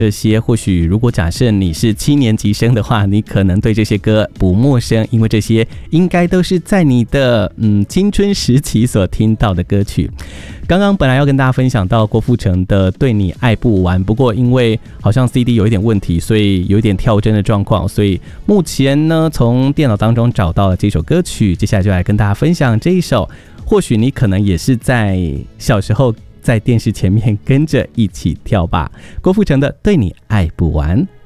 这些或许如果假设你是7年级生的话，你可能对这些歌不陌生，因为这些应该都是在你的青春时期所听到的歌曲。刚刚本来要跟大家分享到郭富城的《对你爱不完》，不过因为好像 CD 有一点问题，所以有一点跳帧的状况，所以目前呢从电脑当中找到了这首歌曲，接下来就来跟大家分享这一首，或许你可能也是在小时候在电视前面跟着一起跳吧。郭富城的《对你爱不完》。